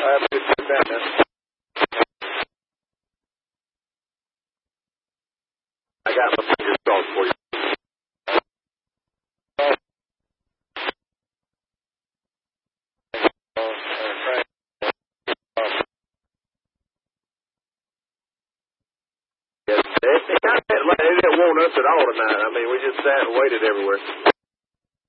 have a good trip down there. I got my fingers crossed for you. They didn't want us at all tonight. I mean, we just sat and waited everywhere.